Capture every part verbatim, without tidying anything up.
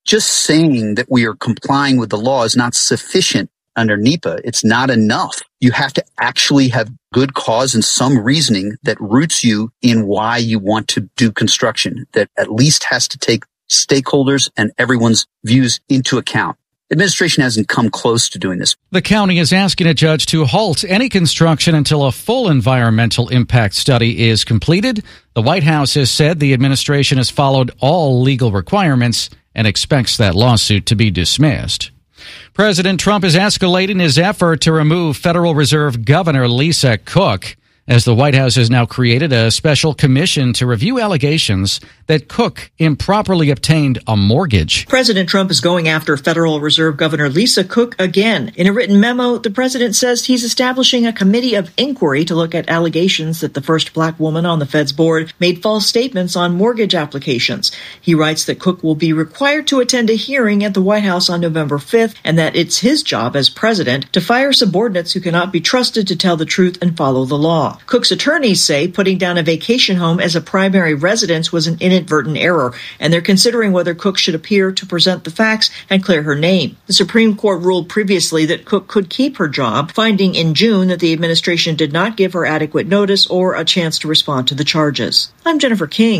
just saying that we are complying with the law is not sufficient under NEPA. It's not enough. You have to actually have good cause and some reasoning that roots you in why you want to do construction, that at least has to take stakeholders and everyone's views into account. Administration hasn't come close to doing this. The county is asking a judge to halt any construction until a full environmental impact study is completed. The White House has said the administration has followed all legal requirements and expects that lawsuit to be dismissed. President Trump is escalating his effort to remove Federal Reserve Governor Lisa Cook, as the White House has now created a special commission to review allegations that Cook improperly obtained a mortgage. President Trump is going after Federal Reserve Governor Lisa Cook again. In a written memo, the president says he's establishing a committee of inquiry to look at allegations that the first black woman on the Fed's board made false statements on mortgage applications. He writes that Cook will be required to attend a hearing at the White House on November fifth, and that it's his job as president to fire subordinates who cannot be trusted to tell the truth and follow the law. Cook's attorneys say putting down a vacation home as a primary residence was an inadvertent error, and they're considering whether Cook should appear to present the facts and clear her name. The Supreme Court ruled previously that Cook could keep her job, finding in June that the administration did not give her adequate notice or a chance to respond to the charges. I'm Jennifer King.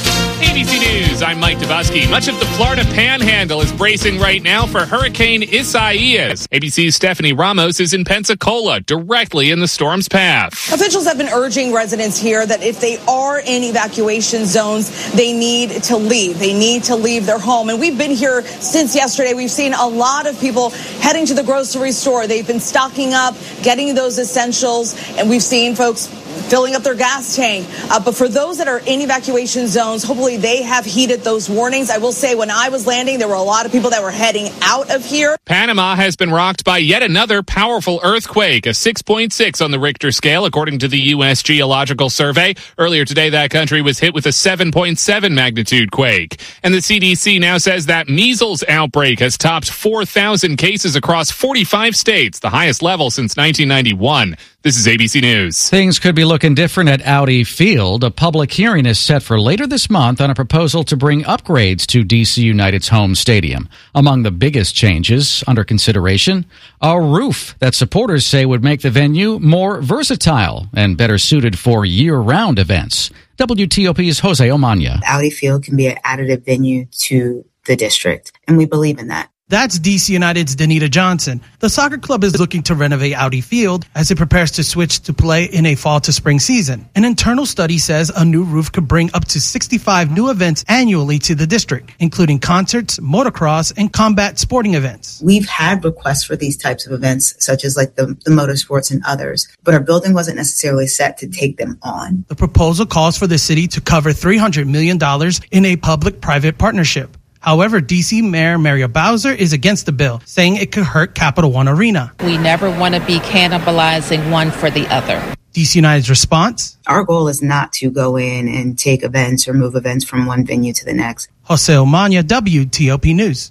A B C News, I'm Mike Dubusky. Much of the Florida Panhandle is bracing right now for Hurricane Isaias. A B C's Stephanie Ramos is in Pensacola, directly in the storm's path. Officials have been urging residents here that if they are in evacuation zones, they need to leave. They need to leave their home. And we've been here since yesterday. We've seen a lot of people heading to the grocery store. They've been stocking up, getting those essentials, and we've seen folks filling up their gas tank. Uh, but for those that are in evacuation zones, hopefully they have heeded those warnings. I will say when I was landing, there were a lot of people that were heading out of here. Panama has been rocked by yet another powerful earthquake, a six point six on the Richter scale, according to the U S Geological Survey. Earlier today, that country was hit with a seven point seven magnitude quake. And the C D C now says that measles outbreak has topped four thousand cases across forty-five states, the highest level since nineteen ninety-one. This is A B C News. Things could be looking different at Audi Field. A public hearing is set for later this month on a proposal to bring upgrades to D C United's home stadium. Among the biggest changes under consideration, a roof that supporters say would make the venue more versatile and better suited for year-round events. W T O P's Jose Omania. Audi Field can be an additive venue to the district, and we believe in that. That's D C United's Danita Johnson. The soccer club is looking to renovate Audi Field as it prepares to switch to play in a fall to spring season. An internal study says a new roof could bring up to sixty-five new events annually to the district, including concerts, motocross, and combat sporting events. We've had requests for these types of events, such as like the, the motorsports and others, but our building wasn't necessarily set to take them on. The proposal calls for the city to cover three hundred million dollars in a public-private partnership. However, D C Mayor Mario Bowser is against the bill, saying it could hurt Capital One Arena. We never want to be cannibalizing one for the other. D C United's response? Our goal is not to go in and take events or move events from one venue to the next. Jose Omania, W T O P News.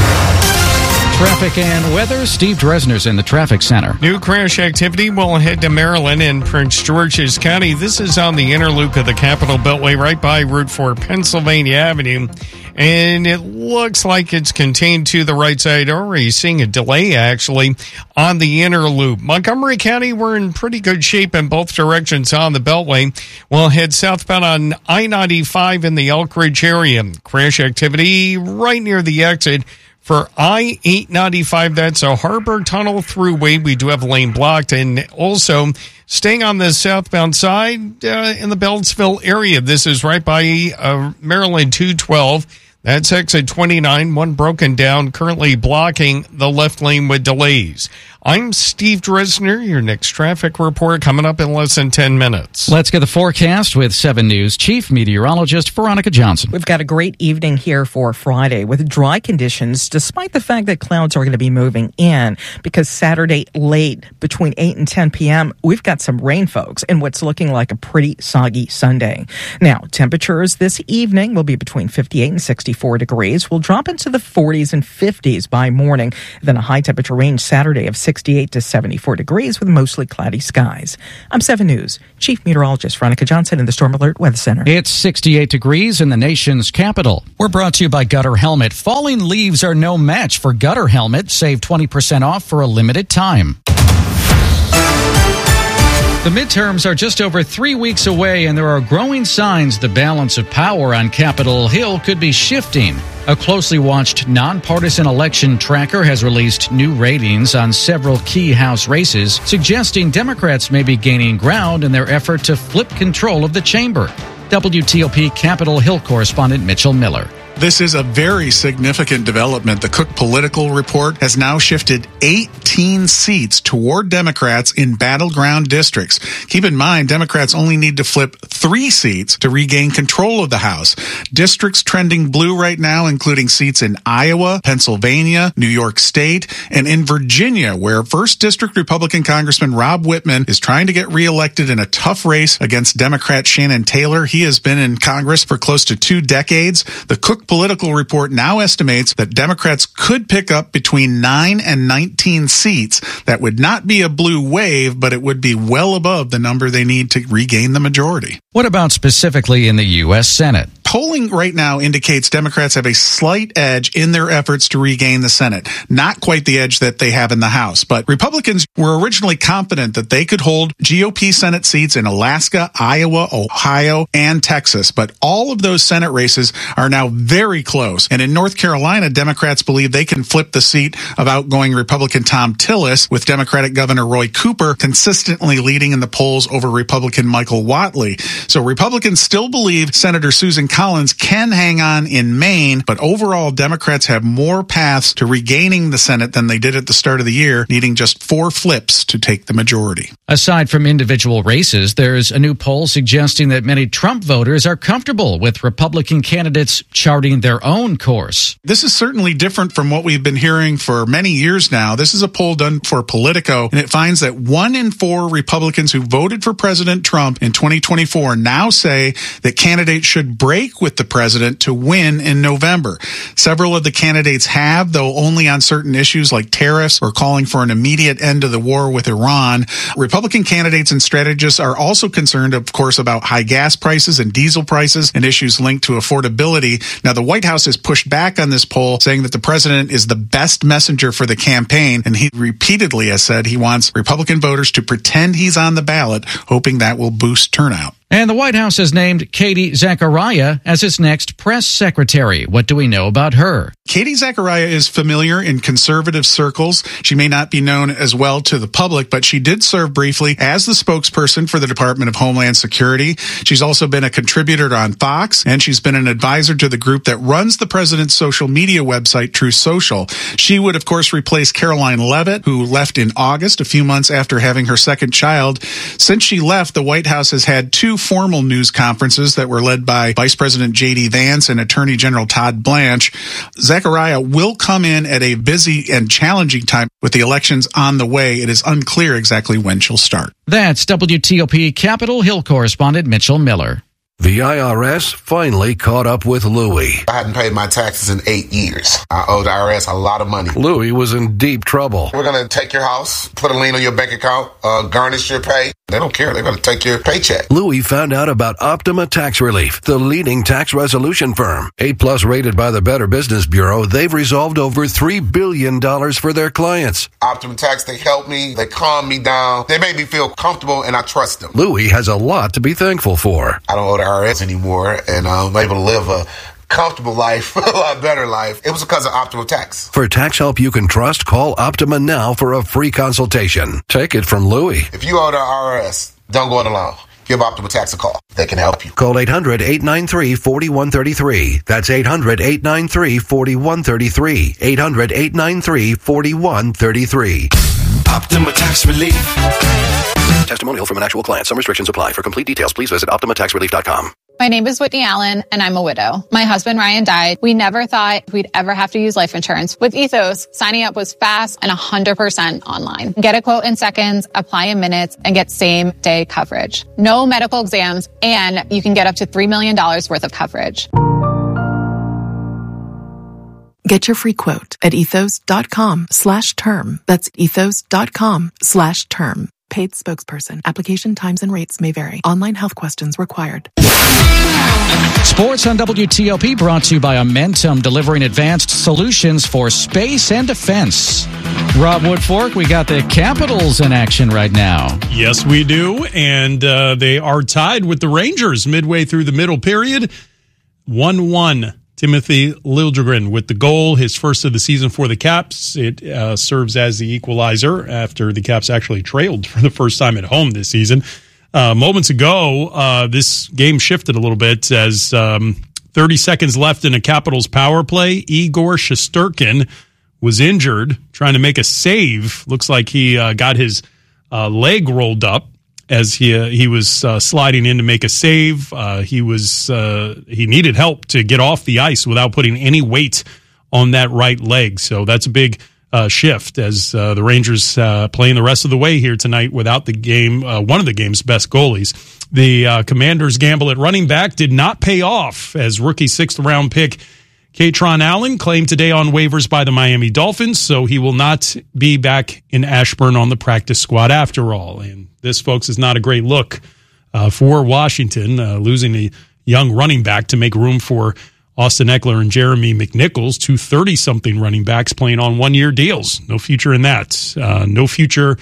Traffic and weather. Steve Dresner's in the traffic center. New crash activity will head to Maryland and Prince George's County. This is on the inner loop of the Capitol Beltway right by Route four Pennsylvania Avenue. And it looks like it's contained to the right side. Already seeing a delay, actually, on the inner loop. Montgomery County, we're in pretty good shape in both directions on the Beltway. We'll head southbound on I ninety-five in the Elk Ridge area. Crash activity right near the exit for I eight ninety-five. That's a Harbor Tunnel Thruway. We do have a lane blocked. And also, staying on the southbound side uh, in the Beltsville area. This is right by uh, Maryland two twelve. That's exit twenty-nine, one broken down, currently blocking the left lane with delays. I'm Steve Dresner. Your next traffic report coming up in less than ten minutes. Let's get the forecast with seven News Chief Meteorologist Veronica Johnson. We've got a great evening here for Friday with dry conditions, despite the fact that clouds are going to be moving in, because Saturday late between eight and ten p.m., we've got some rain, folks, and what's looking like a pretty soggy Sunday. Now, temperatures this evening will be between fifty-eight and sixty-four degrees. We'll drop into the forties and fifties by morning, then a high temperature range Saturday of sixty sixty-eight to seventy-four degrees with mostly cloudy skies. I'm seven News Chief Meteorologist Veronica Johnson in the Storm Alert Weather Center. It's sixty-eight degrees in the nation's capital. We're brought to you by Gutter Helmet. Falling leaves are no match for Gutter Helmet. Save twenty percent off for a limited time. The midterms are just over three weeks away, and there are growing signs the balance of power on Capitol Hill could be shifting. A closely watched nonpartisan election tracker has released new ratings on several key House races, suggesting Democrats may be gaining ground in their effort to flip control of the chamber. W T O P Capitol Hill correspondent Mitchell Miller. This is a very significant development. The Cook Political Report has now shifted eighteen seats toward Democrats in battleground districts. Keep in mind, Democrats only need to flip three seats to regain control of the House. Districts trending blue right now, including seats in Iowa, Pennsylvania, New York State, and in Virginia, where first District Republican Congressman Rob Whitman is trying to get reelected in a tough race against Democrat Shannon Taylor. He has been in Congress for close to two decades. The Cook Political Report now estimates that Democrats could pick up between nine and nineteen seats. That would not be a blue wave, but it would be well above the number they need to regain the majority. What about specifically in the U S Senate? Polling right now indicates Democrats have a slight edge in their efforts to regain the Senate. Not quite the edge that they have in the House, but Republicans were originally confident that they could hold G O P Senate seats in Alaska, Iowa, Ohio, and Texas. But all of those Senate races are now very close. And in North Carolina, Democrats believe they can flip the seat of outgoing Republican Tom Tillis, with Democratic Governor Roy Cooper consistently leading in the polls over Republican Michael Whatley. So Republicans still believe Senator Susan Collins can hang on in Maine, but overall Democrats have more paths to regaining the Senate than they did at the start of the year, needing just four flips to take the majority. Aside from individual races, there's a new poll suggesting that many Trump voters are comfortable with Republican candidates charting their own course. This is certainly different from what we've been hearing for many years now. This is a poll done for Politico, and it finds that one in four Republicans who voted for President Trump in twenty twenty-four now say that candidates should break with the president to win in November. Several of the candidates have, though only on certain issues like tariffs or calling for an immediate end to the war with Iran. Republican candidates and strategists are also concerned, of course, about high gas prices and diesel prices and issues linked to affordability. Now, the White House has pushed back on this poll, saying that the president is the best messenger for the campaign, and he repeatedly has said he wants Republican voters to pretend he's on the ballot, hoping that will boost turnout. And the White House has named Katie Zachariah as its next press secretary. What do we know about her? Katie Zachariah is familiar in conservative circles. She may not be known as well to the public, but she did serve briefly as the spokesperson for the Department of Homeland Security. She's also been a contributor on Fox, and she's been an advisor to the group that runs the president's social media website, True Social. She would, of course, replace Caroline Leavitt, who left in August, a few months after having her second child. Since she left, the White House has had two formal news conferences that were led by Vice President J D Vance and Attorney General Todd Blanche. Zachariah will come in at a busy and challenging time with the elections on the way. It is unclear exactly when she'll start. That's W T O P Capitol Hill correspondent Mitchell Miller. The I R S finally caught up with Louie. I hadn't paid my taxes in eight years. I owed the I R S a lot of money. Louie was in deep trouble. We're going to take your house, put a lien on your bank account, uh, garnish your pay. They don't care. They're going to take your paycheck. Louie found out about Optima Tax Relief, the leading tax resolution firm. A plus rated by the Better Business Bureau, they've resolved over three billion dollars for their clients. Optima Tax, they help me. They calm me down. They make me feel comfortable, and I trust them. Louie has a lot to be thankful for. I don't owe the I R S anymore, and I'm able to live a comfortable life, a lot better life. It was because of Optima Tax. For tax help you can trust, call Optima now for a free consultation. Take it from Louie. If you owe the I R S, don't go it alone. Give Optima Tax a call. They can help you. Call eight hundred, eight nine three, four one three three. That's eight hundred, eight nine three, four one three three. eight hundred, eight nine three, four one three three. Optima Tax Relief. Testimonial from an actual client. Some restrictions apply. For complete details, please visit optima tax relief dot com. My name is Whitney Allen, and I'm a widow. My husband, Ryan, died. We never thought we'd ever have to use life insurance. With Ethos, signing up was fast and one hundred percent online. Get a quote in seconds, apply in minutes, and get same-day coverage. No medical exams, and you can get up to three million dollars worth of coverage. Get your free quote at ethos.com slash term. That's ethos.com slash term. Paid spokesperson. Application times and rates may vary. Online health questions required. Sports on W T O P brought to you by Amentum, delivering advanced solutions for space and defense. Rob Woodfork, we got the Capitals in action right now. Yes, we do, and uh, they are tied with the Rangers midway through the middle period. one one. Timothy Liljegren with the goal, his first of the season for the Caps. It uh, serves as the equalizer after the Caps actually trailed for the first time at home this season. Uh, moments ago, uh, this game shifted a little bit as um, thirty seconds left in a Capitals power play. Igor Shesterkin was injured trying to make a save. Looks like he uh, got his uh, leg rolled up as he uh, he was uh, sliding in to make a save. Uh, he was uh, he needed help to get off the ice without putting any weight on that right leg. So that's a big uh, shift as uh, the Rangers uh, playing the rest of the way here tonight without the game uh, one of the game's best goalies. The uh, Commanders' gamble at running back did not pay off as rookie sixth round pick Katron Allen claimed today on waivers by the Miami Dolphins, so he will not be back in Ashburn on the practice squad after all. And this, folks, is not a great look uh, for Washington, uh, losing a young running back to make room for Austin Eckler and Jeremy McNichols, two thirty-something running backs playing on one-year deals. No future in that. Uh, no future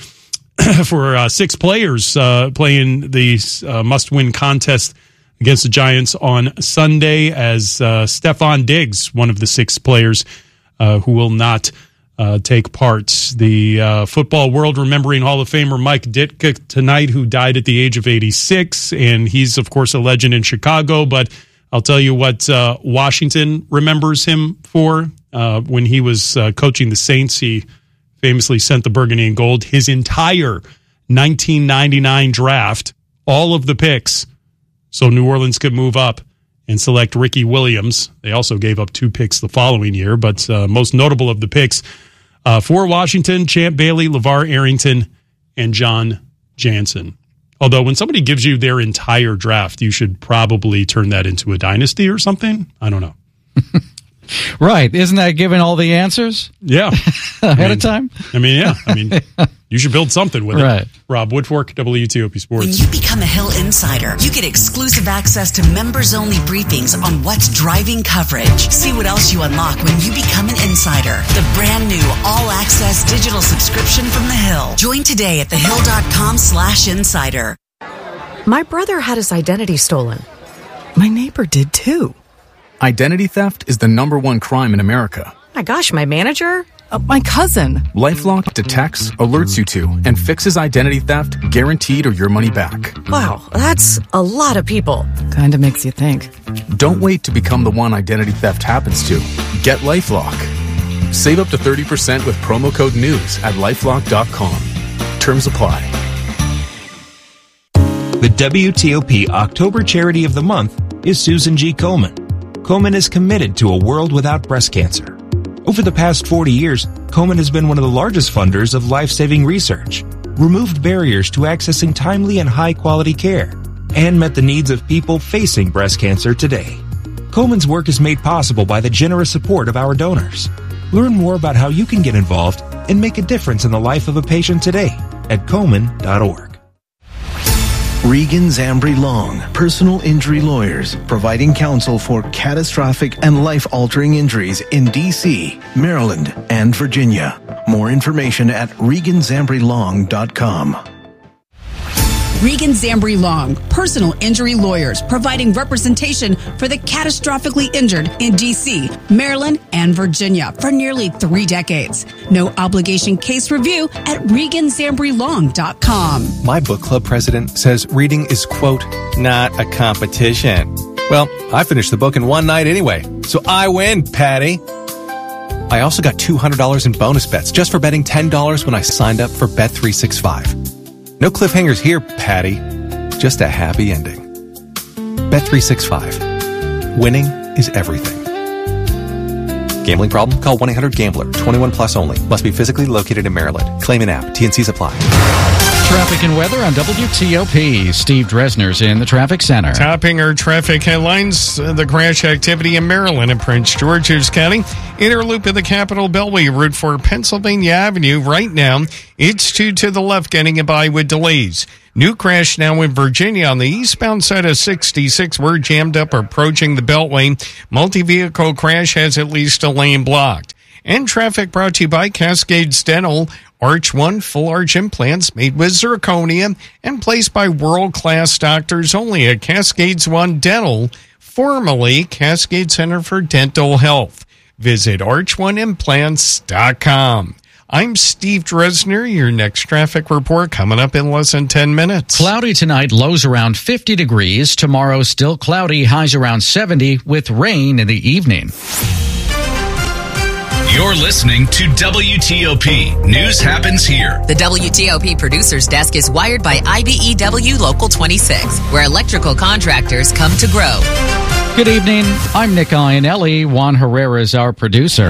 for uh, six players uh, playing the uh, must-win contest against the Giants on Sunday as uh, Stephon Diggs, one of the six players uh, who will not uh, take part. The uh, football world remembering Hall of Famer Mike Ditka tonight, who died at the age of eighty-six, and he's, of course, a legend in Chicago, but I'll tell you what uh, Washington remembers him for. Uh, when he was uh, coaching the Saints, he famously sent the burgundy and gold his entire nineteen ninety-nine draft, all of the picks, so New Orleans could move up and select Ricky Williams. They also gave up two picks the following year, but uh, most notable of the picks uh, for Washington, Champ Bailey, LeVar Arrington, and John Jansen. Although when somebody gives you their entire draft, you should probably turn that into a dynasty or something. I don't know. Right. Isn't that giving all the answers? Yeah. Ahead I mean, of time? I mean, yeah. I mean, you should build something with right. it. Rob Woodfork, W T O P Sports. When you become a Hill Insider, you get exclusive access to members-only briefings on what's driving coverage. See what else you unlock when you become an insider. The brand new all-access digital subscription from The Hill. Join today at thehill.com slash insider. My brother had his identity stolen. My neighbor did too. Identity theft is the number one crime in America. My gosh, my manager? Uh, my cousin. LifeLock detects, alerts you to, and fixes identity theft guaranteed or your money back. Wow, that's a lot of people. Kinda makes you think. Don't wait to become the one identity theft happens to. Get LifeLock. Save up to thirty percent with promo code NEWS at lifelock dot com. Terms apply. The W T O P October Charity of the Month is Susan G. Komen. Komen is committed to a world without breast cancer. Over the past forty years, Komen has been one of the largest funders of life-saving research, removed barriers to accessing timely and high-quality care, and met the needs of people facing breast cancer today. Komen's work is made possible by the generous support of our donors. Learn more about how you can get involved and make a difference in the life of a patient today at komen dot org. Regan Zambri Long, personal injury lawyers, providing counsel for catastrophic and life-altering injuries in D C, Maryland, and Virginia. More information at regan zambri long dot com. Regan Zambri Long, personal injury lawyers, providing representation for the catastrophically injured in D C, Maryland, and Virginia for nearly three decades. No obligation case review at regan zambri long dot com. My book club president says reading is, quote, not a competition. Well, I finished the book in one night anyway, so I win, Patty. I also got two hundred dollars in bonus bets just for betting ten dollars when I signed up for Bet three sixty-five. No cliffhangers here, Patty. Just a happy ending. Bet three sixty-five. Winning is everything. Gambling problem? Call one eight hundred gambler. twenty-one plus only. Must be physically located in Maryland. Claim in app. T N Cs apply. Traffic and weather on W T O P. Steve Dresner's in the traffic center. Topping our traffic headlines, uh, the crash activity in Maryland and Prince George's County. Inner loop of the Capitol Beltway, Route four, Pennsylvania Avenue. Right now, it's two to the left, getting it by with delays. New crash now in Virginia on the eastbound side of sixty-six. We're jammed up approaching the Beltway. Multi-vehicle crash has at least a lane blocked. And traffic brought to you by Cascades Dental. Arch One full arch implants made with zirconia and placed by world-class doctors only at Cascades One Dental, formerly Cascade Center for Dental Health. Visit arch one implants dot com. I'm Steve Dresner. Your next traffic report coming up in less than ten minutes. Cloudy tonight, lows around fifty degrees. Tomorrow, still cloudy, highs around seventy, with rain in the evening. You're listening to W T O P. News happens here. The W T O P producer's desk is wired by I B E W Local twenty-six, where electrical contractors come to grow. Good evening. I'm Nick Iannelli. Juan Herrera is our producer.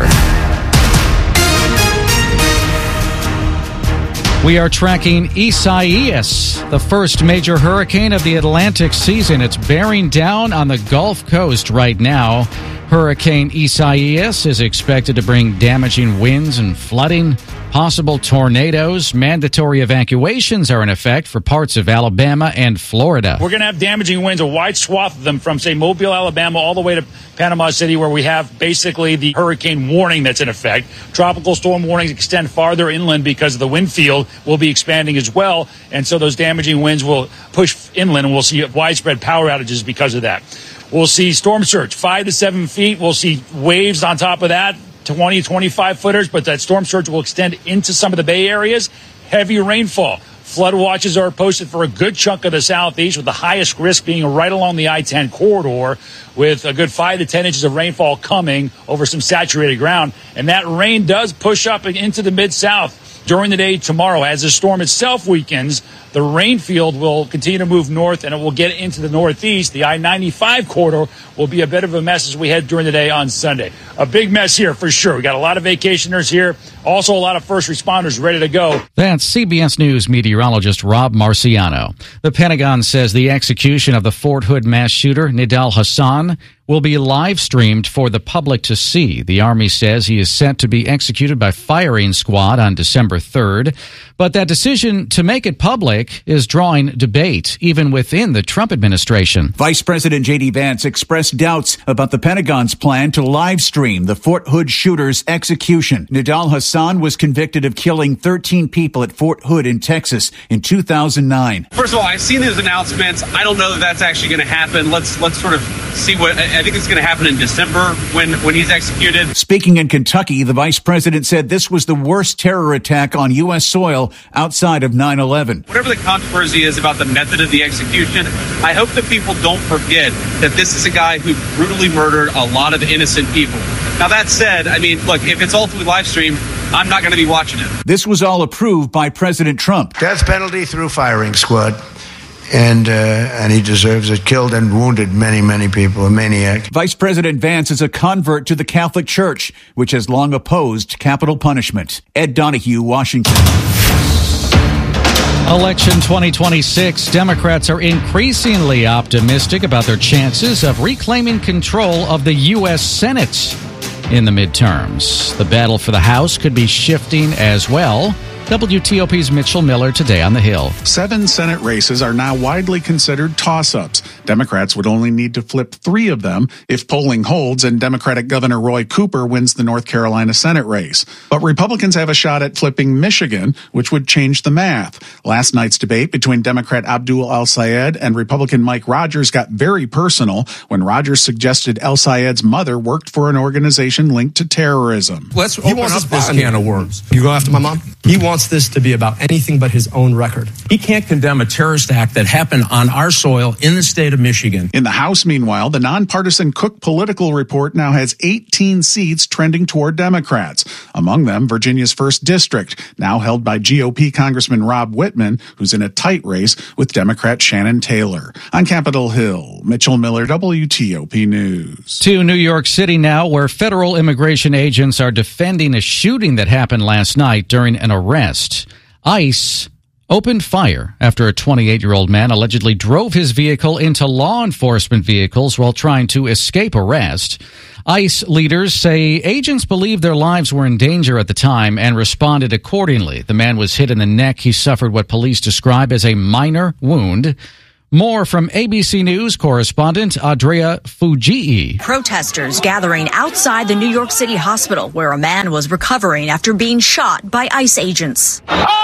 We are tracking Isaias, the first major hurricane of the Atlantic season. It's bearing down on the Gulf Coast right now. Hurricane Isaias is expected to bring damaging winds and flooding, possible tornadoes. Mandatory evacuations are in effect for parts of Alabama and Florida. We're going to have damaging winds, a wide swath of them from, say, Mobile, Alabama, all the way to Panama City, where we have basically the hurricane warning that's in effect. Tropical storm warnings extend farther inland because the wind field will be expanding as well. And so those damaging winds will push inland, and we'll see widespread power outages because of that. We'll see storm surge, five to seven feet. We'll see waves on top of that, twenty, twenty-five footers, but that storm surge will extend into some of the Bay areas. Heavy rainfall. Flood watches are posted for a good chunk of the southeast, with the highest risk being right along the I ten corridor, with a good five to ten inches of rainfall coming over some saturated ground. And that rain does push up into the mid-south during the day tomorrow. As the storm itself weakens, the rain field will continue to move north, and it will get into the northeast. The I ninety-five corridor will be a bit of a mess as we head during the day on Sunday. A big mess here for sure. We got a lot of vacationers here. Also, a lot of first responders ready to go. That's C B S News meteorologist Rob Marciano. The Pentagon says the execution of the Fort Hood mass shooter, Nidal Hasan, will be live streamed for the public to see. The Army says he is set to be executed by firing squad on December third. But that decision to make it public is drawing debate, even within the Trump administration. Vice President J D. Vance expressed doubts about the Pentagon's plan to live stream the Fort Hood shooter's execution. Nidal Hasan was convicted of killing thirteen people at Fort Hood in Texas in two thousand nine. First of all, I've seen those announcements. I don't know that that's actually going to happen. Let's let's sort of see what I think it's going to happen in December when, when he's executed. Speaking in Kentucky, the vice president said this was the worst terror attack on U S soil outside of nine eleven. Whatever the controversy is about the method of the execution, I hope that people don't forget that this is a guy who brutally murdered a lot of innocent people. Now, that said, I mean, look, if it's ultimately live streamed, I'm not going to be watching it. This was all approved by President Trump. Death penalty through firing squad. And uh, and he deserves it. Killed and wounded many, many people. A maniac. Vice President Vance is a convert to the Catholic Church, which has long opposed capital punishment. Ed Donahue, Washington. Election twenty twenty-six, Democrats are increasingly optimistic about their chances of reclaiming control of the U S Senate in the midterms. The battle for the House could be shifting as well. W T O P's Mitchell Miller today on the Hill. Seven Senate races are now widely considered toss-ups. Democrats would only need to flip three of them if polling holds and Democratic Governor Roy Cooper wins the North Carolina Senate race. But Republicans have a shot at flipping Michigan, which would change the math. Last night's debate between Democrat Abdul El-Sayed and Republican Mike Rogers got very personal when Rogers suggested El-Sayed's mother worked for an organization linked to terrorism. Let's open up this can of worms. You go after my mom? He wants this to be about anything but his own record. He can't condemn a terrorist act that happened on our soil in the state of Michigan. In the House, meanwhile, the nonpartisan Cook Political Report now has eighteen seats trending toward Democrats. Among them, Virginia's first district, now held by G O P Congressman Rob Whitman, who's in a tight race with Democrat Shannon Taylor. On Capitol Hill, Mitchell Miller, W T O P News. To New York City now, where federal immigration agents are defending a shooting that happened last night during an arrest. ICE opened fire after a twenty-eight-year-old man allegedly drove his vehicle into law enforcement vehicles while trying to escape arrest. ICE leaders say agents believed their lives were in danger at the time and responded accordingly. The man was hit in the neck. He suffered what police describe as a minor wound. More from A B C News correspondent Andrea Fujii. Protesters gathering outside the New York City hospital where a man was recovering after being shot by ICE agents.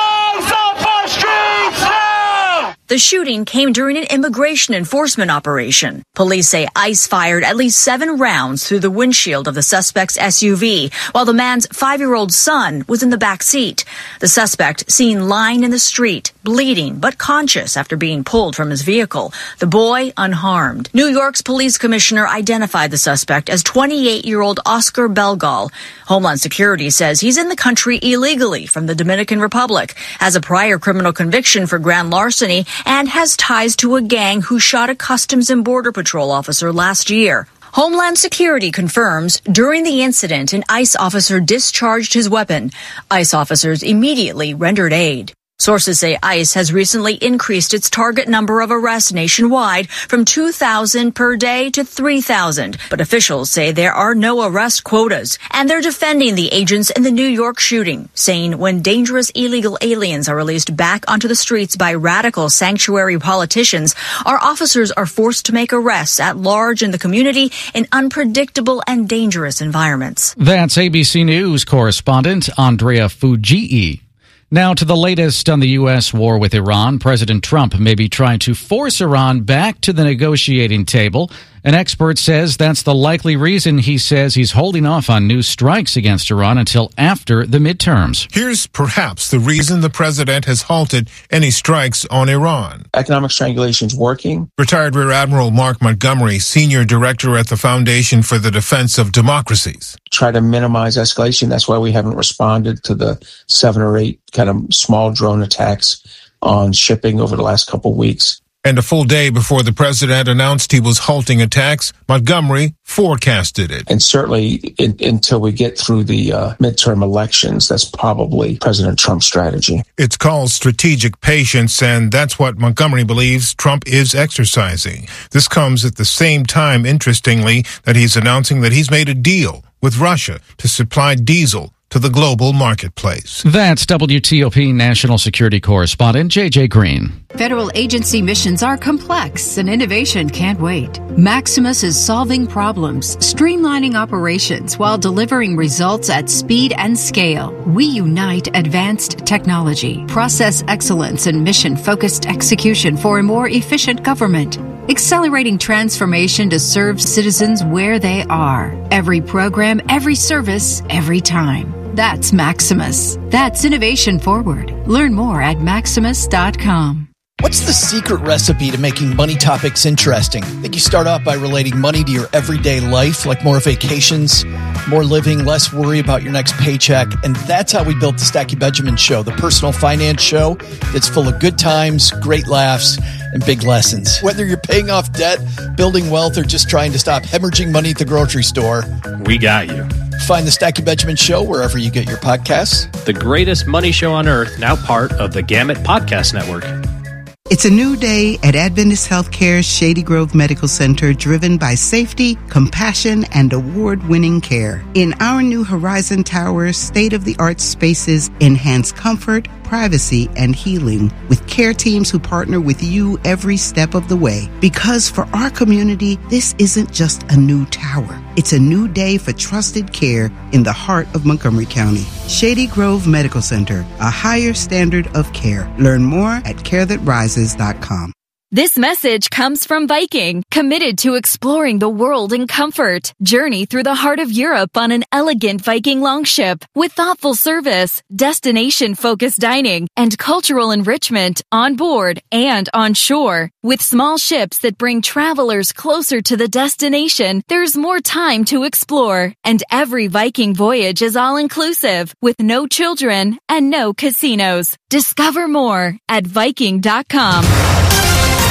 The shooting came during an immigration enforcement operation. Police say ICE fired at least seven rounds through the windshield of the suspect's S U V, while the man's five-year-old son was in the back seat. The suspect seen lying in the street, bleeding but conscious after being pulled from his vehicle. The boy unharmed. New York's police commissioner identified the suspect as twenty-eight-year-old Oscar Belgal. Homeland Security says he's in the country illegally from the Dominican Republic, has a prior criminal conviction for grand larceny, and has ties to a gang who shot a Customs and Border Patrol officer last year. Homeland Security confirms during the incident, an ICE officer discharged his weapon. ICE officers immediately rendered aid. Sources say ICE has recently increased its target number of arrests nationwide from two thousand per day to three thousand. But officials say there are no arrest quotas, and they're defending the agents in the New York shooting, saying when dangerous illegal aliens are released back onto the streets by radical sanctuary politicians, our officers are forced to make arrests at large in the community in unpredictable and dangerous environments. That's A B C News correspondent Andrea Fujii. Now to the latest on the U S war with Iran. President Trump may be trying to force Iran back to the negotiating table. An expert says that's the likely reason he says he's holding off on new strikes against Iran until after the midterms. Here's perhaps the reason the president has halted any strikes on Iran. Economic strangulation is working. Retired Rear Admiral Mark Montgomery, senior director at the Foundation for the Defense of Democracies. Try to minimize escalation. That's why we haven't responded to the seven or eight kind of small drone attacks on shipping over the last couple of weeks. And a full day before the president announced he was halting attacks, Montgomery forecasted it. And certainly in, until we get through the uh, midterm elections, that's probably President Trump's strategy. It's called strategic patience, and that's what Montgomery believes Trump is exercising. This comes at the same time, interestingly, that he's announcing that he's made a deal with Russia to supply diesel to the global marketplace. That's W T O P national security correspondent J J Green. Federal agency missions are complex and innovation can't wait. Maximus is solving problems, streamlining operations while delivering results at speed and scale. We unite advanced technology, process excellence, and mission-focused execution for a more efficient government. Accelerating transformation to serve citizens where they are. Every program, every service, every time. That's Maximus. That's innovation forward. Learn more at maximus dot com. What's the secret recipe to making money topics interesting? I think you start off by relating money to your everyday life, like more vacations, more living, less worry about your next paycheck. And that's how we built the Stacky Benjamin Show, the personal finance show that's full of good times, great laughs, and big lessons. Whether you're paying off debt, building wealth, or just trying to stop hemorrhaging money at the grocery store, we got you. Find the Stacky Benjamin Show wherever you get your podcasts. The greatest money show on earth, now part of the Gamut Podcast Network. It's a new day at Adventist Healthcare's Shady Grove Medical Center, driven by safety, compassion, and award-winning care. In our new Horizon Tower, state-of-the-art spaces enhance comfort, privacy, and healing with care teams who partner with you every step of the way. Because for our community, this isn't just a new tower. It's a new day for trusted care in the heart of Montgomery County. Shady Grove Medical Center, a higher standard of care. Learn more at care that rises dot com. This message comes from Viking, committed to exploring the world in comfort. Journey through the heart of Europe on an elegant Viking longship with thoughtful service, destination-focused dining, and cultural enrichment on board and on shore. With small ships that bring travelers closer to the destination, there's more time to explore. And every Viking voyage is all-inclusive, with no children and no casinos. Discover more at Viking dot com.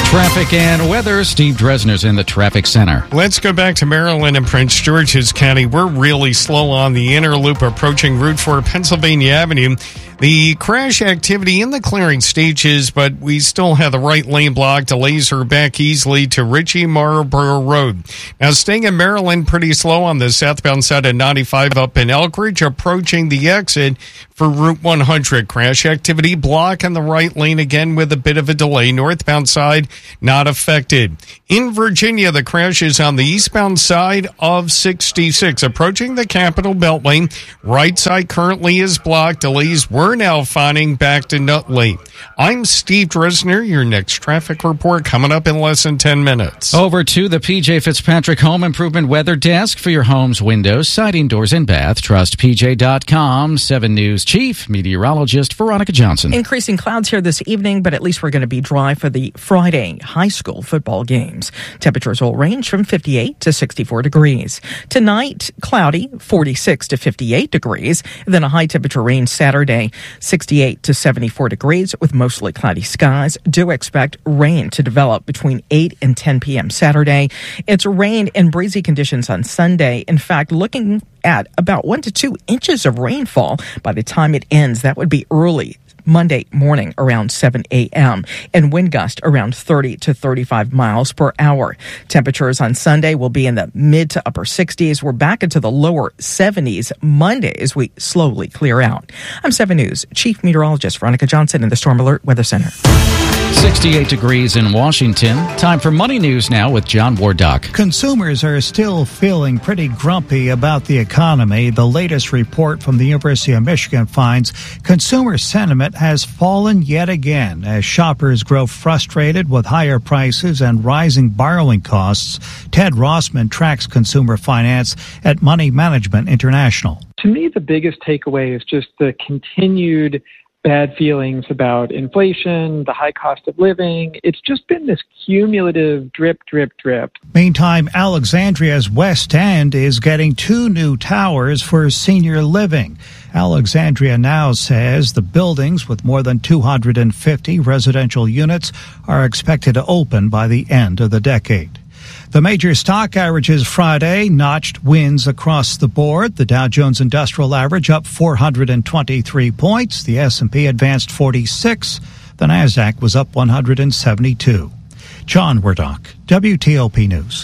Traffic and weather. Steve Dresner's in the traffic center. Let's go back to Maryland and Prince George's County. We're really slow on the inner loop approaching Route four Pennsylvania Avenue. The crash activity in the clearing stages, but we still have the right lane blocked. Delays are back easily to Ritchie Marlborough Road. Now, staying in Maryland, pretty slow on the southbound side of ninety-five up in Elkridge, approaching the exit for Route one hundred. Crash activity block in the right lane again with a bit of a delay. Northbound side not affected. In Virginia, the crash is on the eastbound side of sixty-six, approaching the Capitol Beltway. Right side currently is blocked. Delays were now finding back to Nutley. I'm Steve Dresner. Your next traffic report coming up in less than ten minutes. Over to the P J Fitzpatrick Home Improvement Weather Desk for your home's windows, siding, doors, and bath. Trust P J dot com. seven News Chief Meteorologist Veronica Johnson. Increasing clouds here this evening, but at least we're going to be dry for the Friday high school football games. Temperatures will range from fifty-eight to sixty-four degrees. Tonight, cloudy, forty-six to fifty-eight degrees. Then a high temperature range Saturday, sixty-eight to seventy-four degrees with mostly cloudy skies. Do expect rain to develop between eight and ten p.m. Saturday. It's rain and breezy conditions on Sunday. In fact, looking at about one to two inches of rainfall by the time it ends. That would be early Monday morning around seven a.m. and wind gust around thirty to thirty-five miles per hour. Temperatures on Sunday will be in the mid to upper sixties. We're back into the lower seventies Monday as we slowly clear out. I'm seven News Chief Meteorologist Veronica Johnson in the Storm Alert Weather Center. sixty-eight degrees in Washington. Time for Money News now with John Wardock. Consumers are still feeling pretty grumpy about the economy. The latest report from the University of Michigan finds consumer sentiment has fallen yet again as shoppers grow frustrated with higher prices and rising borrowing costs. Ted Rossman tracks consumer finance at Money Management International. To me, the biggest takeaway is just the continued bad feelings about inflation, the high cost of living. It's just been this cumulative drip, drip, drip. Meantime, Alexandria's West End is getting two new towers for senior living. Alexandria now says the buildings with more than two hundred fifty residential units are expected to open by the end of the decade. The major stock averages Friday notched wins across the board. The Dow Jones Industrial Average up four hundred twenty-three points. The S and P advanced forty-six. The Nasdaq was up one hundred seventy-two. John Wardock, W T O P News.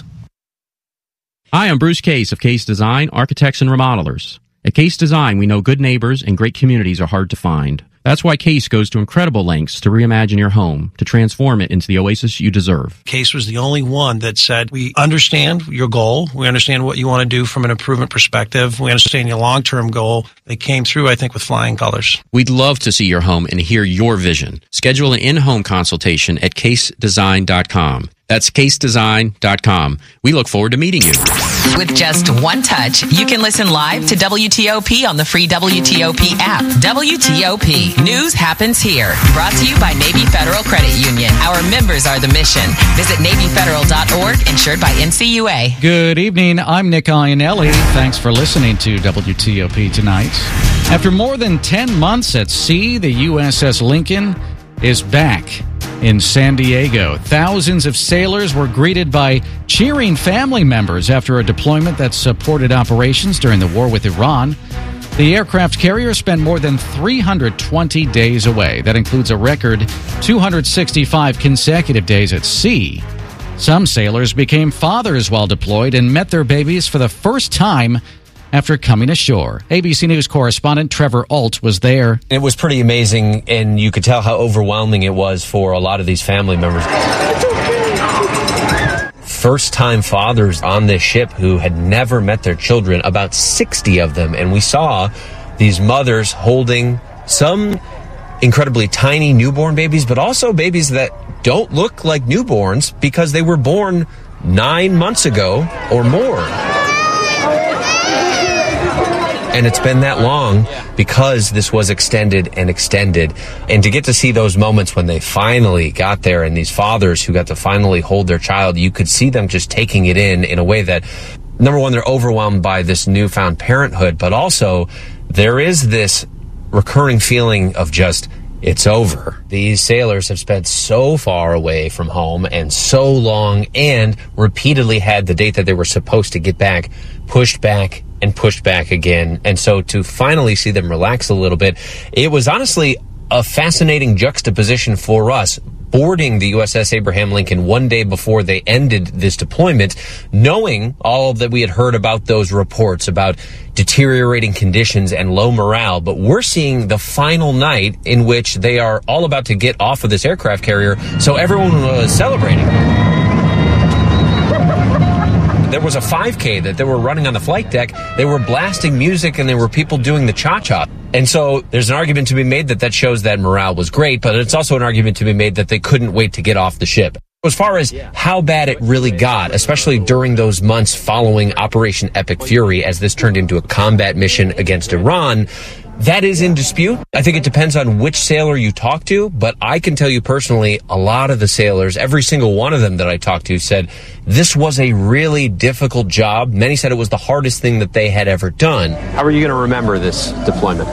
Hi, I'm Bruce Case of Case Design, Architects and Remodelers. At Case Design, we know good neighbors and great communities are hard to find. That's why Case goes to incredible lengths to reimagine your home, to transform it into the oasis you deserve. Case was the only one that said, we understand your goal. We understand what you want to do from an improvement perspective. We understand your long-term goal. They came through, I think, with flying colors. We'd love to see your home and hear your vision. Schedule an in-home consultation at case design dot com. That's case design dot com. We look forward to meeting you. With just one touch, you can listen live to W T O P on the free W T O P app. W T O P. News happens here. Brought to you by Navy Federal Credit Union. Our members are the mission. Visit navy federal dot org, insured by N C U A. Good evening. I'm Nick Iannelli. Thanks for listening to W T O P tonight. After more than ten months at sea, the U S S Lincoln is back in San Diego. Thousands of sailors were greeted by cheering family members after a deployment that supported operations during the war with Iran. The aircraft carrier spent more than three hundred twenty days away. That includes a record two hundred sixty-five consecutive days at sea. Some sailors became fathers while deployed and met their babies for the first time after coming ashore. A B C News correspondent Trevor Alt was there. It was pretty amazing, and you could tell how overwhelming it was for a lot of these family members. First-time fathers on this ship who had never met their children, about sixty of them, and we saw these mothers holding some incredibly tiny newborn babies, but also babies that don't look like newborns because they were born nine months ago or more. And it's been that long because this was extended and extended. And to get to see those moments when they finally got there and these fathers who got to finally hold their child, you could see them just taking it in in a way that, number one, they're overwhelmed by this newfound parenthood, but also there is this recurring feeling of just it's over. These sailors have spent so far away from home and so long and repeatedly had the date that they were supposed to get back pushed back and pushed back again. And so to finally see them relax a little bit, it was honestly a fascinating juxtaposition for us, boarding the U S S Abraham Lincoln one day before they ended this deployment, knowing all that we had heard about those reports about deteriorating conditions and low morale. But we're seeing the final night in which they are all about to get off of this aircraft carrier, so everyone was celebrating. There was a five K that they were running on the flight deck. They were blasting music, and there were people doing the cha-cha. And so there's an argument to be made that that shows that morale was great, but it's also an argument to be made that they couldn't wait to get off the ship. As far as how bad it really got, especially during those months following Operation Epic Fury, as this turned into a combat mission against Iran, that is in dispute. I think it depends on which sailor you talk to, but I can tell you personally, a lot of the sailors, every single one of them that I talked to, said this was a really difficult job. Many said it was the hardest thing that they had ever done. How are you going to remember this deployment?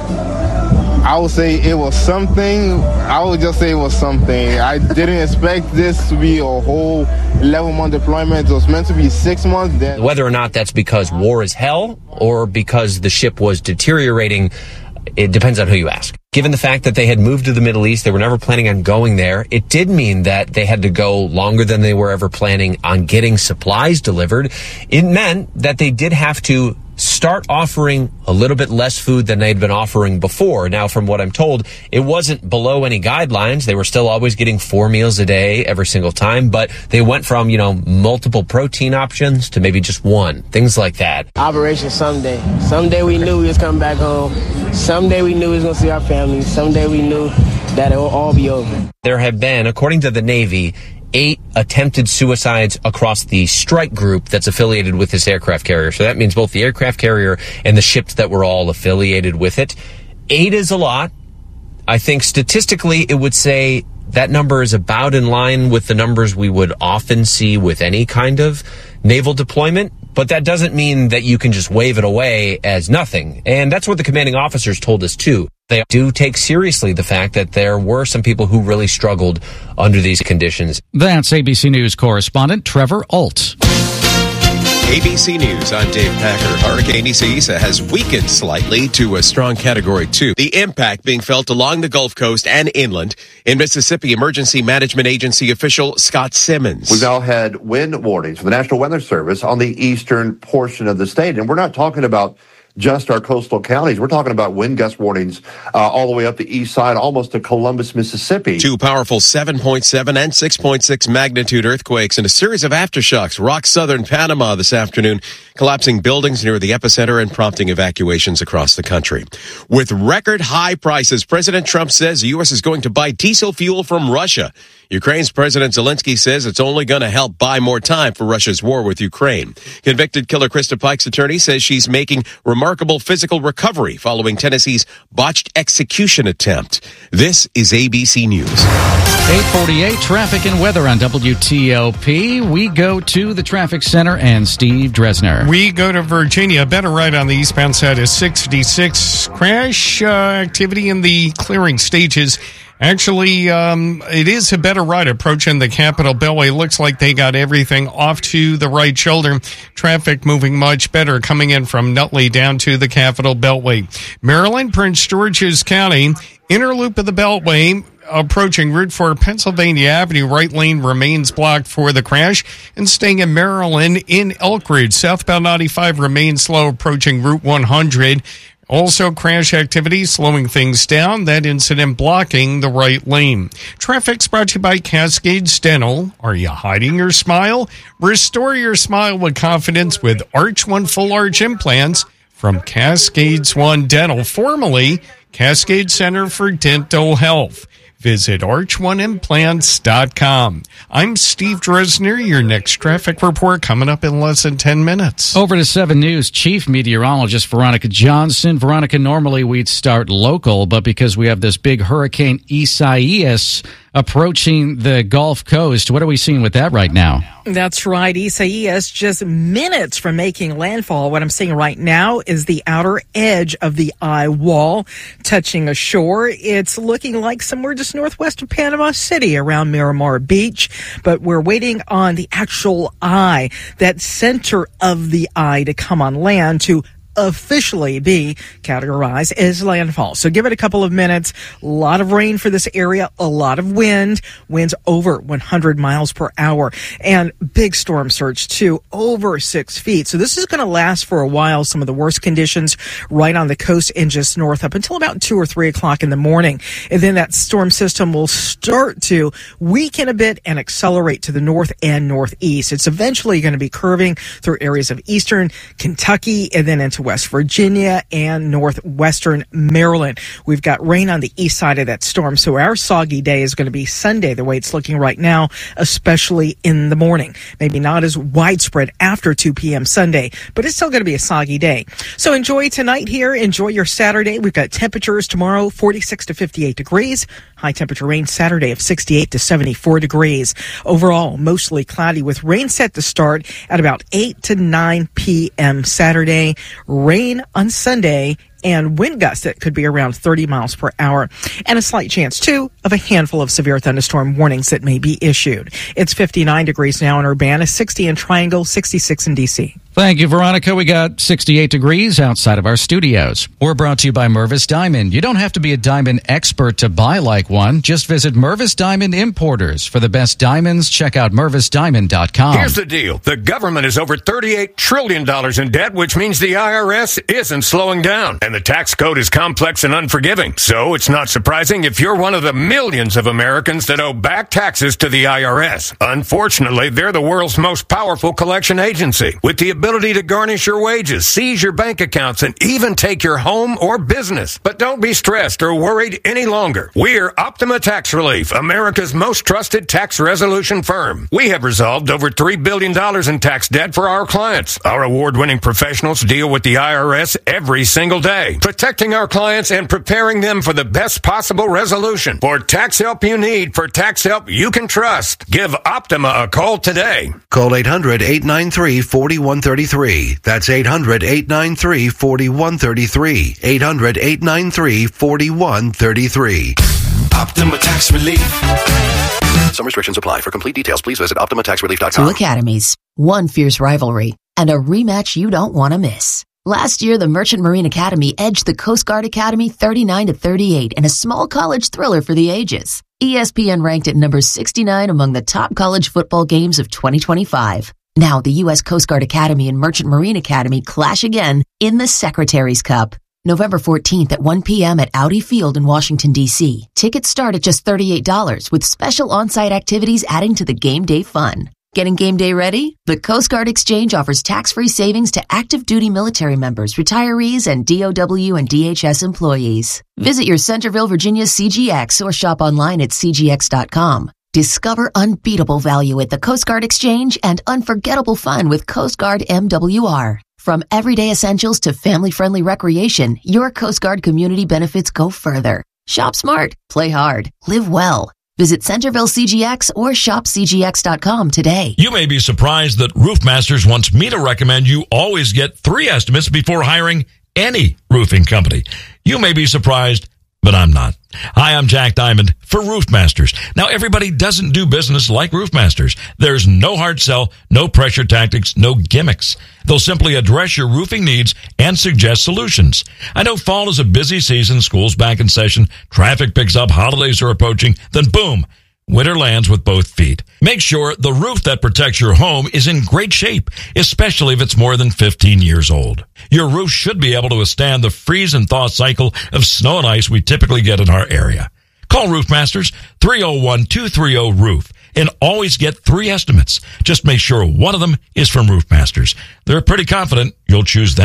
I would say it was something. I would just say it was something. I didn't expect this to be a whole eleven-month deployment. It was meant to be six months. Then. Whether or not that's because war is hell or because the ship was deteriorating, it depends on who you ask. Given the fact that they had moved to the Middle East, they were never planning on going there, it did mean that they had to go longer than they were ever planning on getting supplies delivered. It meant that they did have to start offering a little bit less food than they'd been offering before. Now, from what I'm told, it wasn't below any guidelines. They were still always getting four meals a day every single time, but they went from, you know, multiple protein options to maybe just one, things like that. Operation Someday. Someday we knew we was coming back home. Someday we knew we was going to see our families. Someday we knew that it will all be over. There have been, according to the Navy, eight attempted suicides across the strike group that's affiliated with this aircraft carrier. So that means both the aircraft carrier and the ships that were all affiliated with it. Eight is a lot. I think statistically it would say that number is about in line with the numbers we would often see with any kind of naval deployment. But that doesn't mean that you can just wave it away as nothing. And that's what the commanding officers told us too. They do take seriously the fact that there were some people who really struggled under these conditions. That's A B C News correspondent Trevor Alt. A B C News, I'm Dave Packer. Hurricane Isaias has weakened slightly to a strong Category two. The impact being felt along the Gulf Coast and inland. In Mississippi, Emergency Management Agency official Scott Simmons. We've now had wind warnings from the National Weather Service on the eastern portion of the state. And we're not talking about just our coastal counties. We're talking about wind gust warnings uh, all the way up the east side, almost to Columbus, Mississippi. Two powerful seven point seven and six point six magnitude earthquakes and a series of aftershocks rocked southern Panama this afternoon, collapsing buildings near the epicenter and prompting evacuations across the country. With record high prices, President Trump says the U S is going to buy diesel fuel from Russia. Ukraine's President Zelensky says it's only going to help buy more time for Russia's war with Ukraine. Convicted killer Krista Pike's attorney says she's making remarkable physical recovery following Tennessee's botched execution attempt. This is A B C News. eight forty-eight, traffic and weather on W T O P. We go to the traffic center and Steve Dresner. We go to Virginia. Better right on the eastbound side is sixty-six. Crash uh, activity in the clearing stages. Actually, um, it is a better ride approaching the Capitol Beltway. Looks like they got everything off to the right shoulder. Traffic moving much better coming in from Nutley down to the Capitol Beltway. Maryland, Prince George's County, inner loop of the Beltway, approaching Route four Pennsylvania Avenue. Right lane remains blocked for the crash. And staying in Maryland, in Elk Ridge, southbound ninety-five remains slow approaching Route one hundred. Also, crash activity slowing things down. That incident blocking the right lane. Traffic's brought to you by Cascades Dental. Are you hiding your smile? Restore your smile with confidence with Arch One Full Arch Implants from Cascades One Dental, formerly Cascade Center for Dental Health. visit arch one implants dot com. I'm Steve Dresner. Your next traffic report coming up in less than ten minutes. Over to seven News Chief Meteorologist Veronica Johnson. Veronica, normally we'd start local, but because we have this big Hurricane Isaias approaching the Gulf Coast, what are we seeing with that right now? That's right. Isaias just minutes from making landfall. What I'm seeing right now is the outer edge of the eye wall touching ashore. It's looking like somewhere just northwest of Panama City around Miramar Beach, but we're waiting on the actual eye, that center of the eye, to come on land to officially be categorized as landfall. So give it a couple of minutes. A lot of rain for this area, a lot of wind, winds over one hundred miles per hour, and big storm surge too, over six feet. So this is going to last for a while. Some of the worst conditions right on the coast and just north up until about two or three o'clock in the morning. And then that storm system will start to weaken a bit and accelerate to the north and northeast. It's eventually going to be curving through areas of eastern Kentucky and then into West Virginia and northwestern Maryland. We've got rain on the east side of that storm, so our soggy day is going to be Sunday, the way it's looking right now, especially in the morning. Maybe not as widespread after two p.m. Sunday, but it's still going to be a soggy day. So enjoy tonight here. Enjoy your Saturday. We've got temperatures tomorrow, forty-six to fifty-eight degrees. High temperature rain Saturday of sixty-eight to seventy-four degrees. Overall, mostly cloudy with rain set to start at about eight to nine p.m. Saturday. Rain on Sunday and wind gusts that could be around thirty miles per hour. And a slight chance, too, of a handful of severe thunderstorm warnings that may be issued. It's fifty-nine degrees now in Urbana, sixty in Triangle, sixty-six in D C. Thank you, Veronica. We got sixty-eight degrees outside of our studios. We're brought to you by Mervis Diamond. You don't have to be a diamond expert to buy like one. Just visit Mervis Diamond Importers. For the best diamonds, check out mervis diamond dot com. Here's the deal. The government is over thirty-eight trillion dollars in debt, which means the I R S isn't slowing down. And the tax code is complex and unforgiving. So it's not surprising if you're one of the millions of Americans that owe back taxes to the I R S. Unfortunately, they're the world's most powerful collection agency, with the ability to garnish your wages, seize your bank accounts, and even take your home or business. But don't be stressed or worried any longer. We're Optima Tax Relief, America's most trusted tax resolution firm. We have resolved over three billion dollars in tax debt for our clients. Our award-winning professionals deal with the I R S every single day, protecting our clients and preparing them for the best possible resolution. For tax help you need, for tax help you can trust, give Optima a call today. Call eight hundred, eight nine three, four one three three. That's eight hundred, eight nine three, four one three three. eight hundred, eight nine three, four one three three. Optima Tax Relief. Some restrictions apply. For complete details, please visit optima tax relief dot com. Two academies, one fierce rivalry, and a rematch you don't want to miss. Last year, the Merchant Marine Academy edged the Coast Guard Academy thirty-nine to thirty-eight in a small college thriller for the ages. E S P N ranked it number sixty-nine among the top college football games of twenty twenty-five. Now, the U S Coast Guard Academy and Merchant Marine Academy clash again in the Secretary's Cup. November fourteenth at one p.m. at Audi Field in Washington, D C. Tickets start at just thirty-eight dollars, with special on-site activities adding to the game day fun. Getting game day ready? The Coast Guard Exchange offers tax-free savings to active duty military members, retirees, and D O W and D H S employees. Visit your Centerville, Virginia C G X or shop online at c g x dot com. Discover unbeatable value at the Coast Guard Exchange and unforgettable fun with Coast Guard M W R. From everyday essentials to family-friendly recreation, your Coast Guard community benefits go further. Shop smart, play hard, live well. Visit Centerville C G X or shop c g x dot com today. You may be surprised that Roofmasters wants me to recommend you always get three estimates before hiring any roofing company. You may be surprised, but I'm not. Hi, I'm Jack Diamond for Roofmasters. Now, everybody doesn't do business like Roofmasters. There's no hard sell, no pressure tactics, no gimmicks. They'll simply address your roofing needs and suggest solutions. I know fall is a busy season, school's back in session, traffic picks up, holidays are approaching, then boom, winter lands with both feet. Make sure the roof that protects your home is in great shape, especially if it's more than fifteen years old. Your roof should be able to withstand the freeze and thaw cycle of snow and ice we typically get in our area. Call Roofmasters, three oh one, two three oh, roof, and always get three estimates. Just make sure one of them is from Roofmasters. They're pretty confident you'll choose them.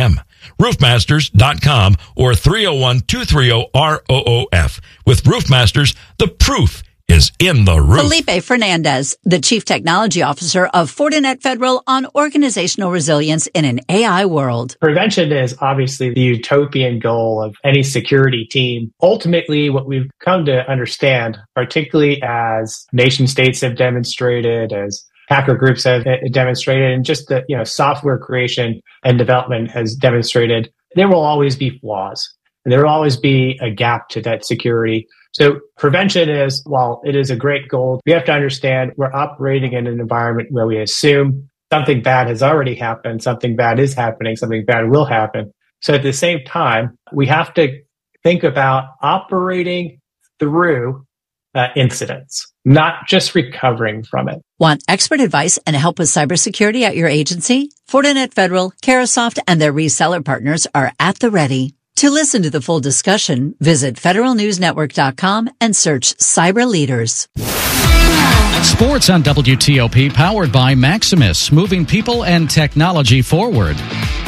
roof masters dot com or three oh one, two three oh, R O O F. With Roofmasters, the proof is in the roof. Felipe Fernandez, the Chief Technology Officer of Fortinet Federal on organizational resilience in an A I world. Prevention is obviously the utopian goal of any security team. Ultimately, what we've come to understand, particularly as nation states have demonstrated, as hacker groups have demonstrated, and just the you know software creation and development has demonstrated, there will always be flaws. And there will always be a gap to that security. So prevention is, while it is a great goal, we have to understand we're operating in an environment where we assume something bad has already happened, something bad is happening, something bad will happen. So at the same time, we have to think about operating through uh, incidents, not just recovering from it. Want expert advice and help with cybersecurity at your agency? Fortinet Federal, Carasoft, and their reseller partners are at the ready. To listen to the full discussion, visit federal news network dot com and search Cyber Leaders. Sports on W T O P, powered by Maximus, moving people and technology forward.